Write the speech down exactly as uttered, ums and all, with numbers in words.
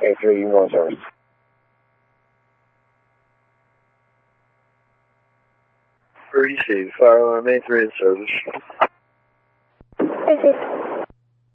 A three, you want service. Received. Fire alarm A three in service. Received.